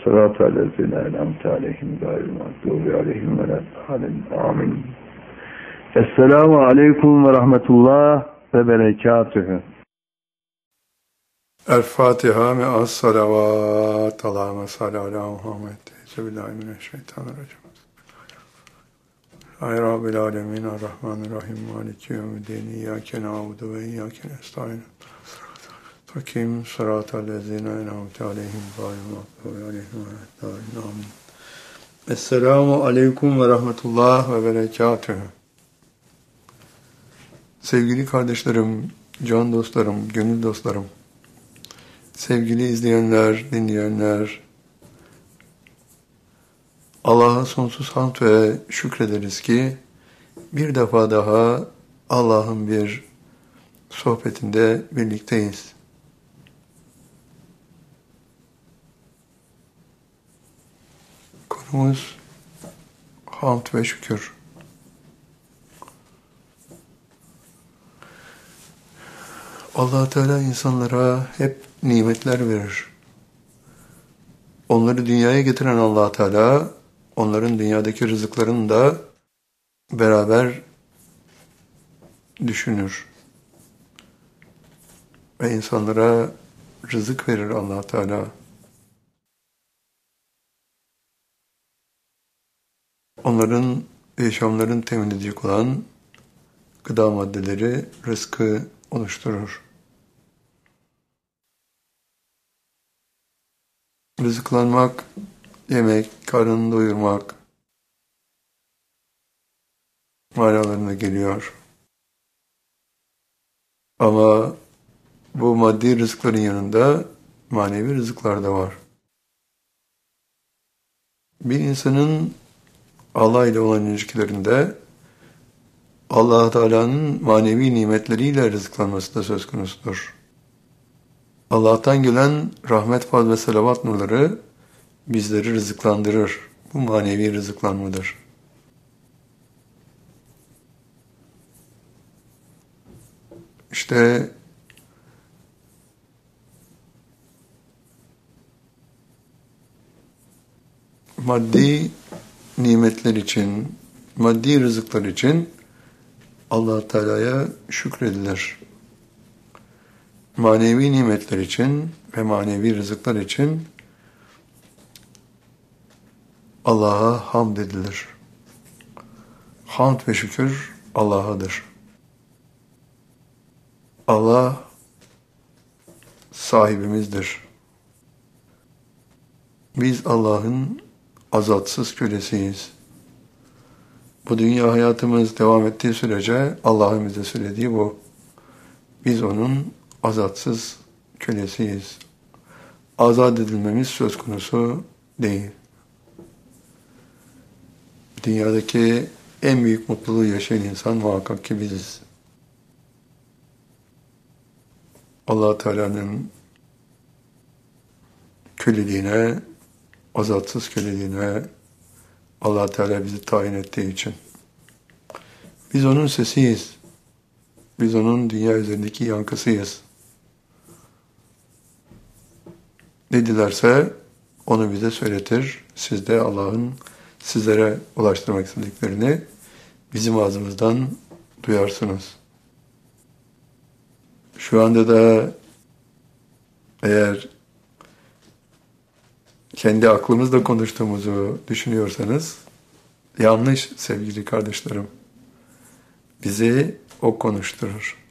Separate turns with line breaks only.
sıratallezine en'amte aleyhim gayril mağdubi aleyhim veleddâlin. Amin. Esselamu aleyküm ve rahmetullah ve berekatühü.
El-Fatiha me'as salavat. Allahümme salli ala Muhammed. Euzubillahimineşşeytanirracim. Hay Rabbil alemin. Errahmanirrahim. Maliki yevmiddin. İyyâke na'budu ve iyyâke nestaîn. Hakim sıratallezine en'amte aleyhim gayril mağdubi aleyhim veleddâlin. Amin. Esselamu aleyküm ve rahmetullah ve berekatühü. Sevgili kardeşlerim, can dostlarım, gönül dostlarım, sevgili izleyenler, dinleyenler, Allah'a sonsuz hamd ve şükrederiz ki bir defa daha Allah'ın bir sohbetinde birlikteyiz. Konumuz hamd ve şükür. Allah Teala insanlara hep nimetler verir. Onları dünyaya getiren Allah Teala, onların dünyadaki rızıklarını da beraber düşünür. Ve insanlara rızık verir Allah Teala. Onların yaşamlarını temin edecek olan gıda maddeleri, rızkı oluşturur. Rızıklanmak, yemek, karnını doyurmak manalarına geliyor. Ama bu maddi rızıkların yanında manevi rızıklar da var. Bir insanın Allah ile olan ilişkilerinde Allah Teala'nın manevi nimetleriyle rızıklanması da söz konusudur. Allah'tan gelen rahmet, fazl ve selavat nurları bizleri rızıklandırır. Bu manevi rızıklanmadır. İşte maddi nimetler için, maddi rızıklar için Allah Teala'ya şükredilir. Manevi nimetler için ve manevi rızıklar için Allah'a hamd edilir. Hamd ve şükür Allah'adır. Allah sahibimizdir. Biz Allah'ın azatsız kölesiyiz. Bu dünya hayatımız devam ettiği sürece Allah'ın bize söylediği bu. Biz onun azatsız kölesiyiz. Azat edilmemiz söz konusu değil. Dünyadaki en büyük mutluluğu yaşayan insan muhakkak ki biziz. Allah Teala'nın köleliğine, azatsız köleliğine Allah Teala bizi tayin ettiği için. Biz onun sesiyiz. Biz onun dünya üzerindeki yankısıyız. Ne dilerse onu bize söyletir. Siz de Allah'ın sizlere ulaştırmak istediklerini bizim ağzımızdan duyarsınız. Şu anda da eğer kendi aklımızla konuştuğumuzu düşünüyorsanız yanlış sevgili kardeşlerim. Bizi o konuşturur.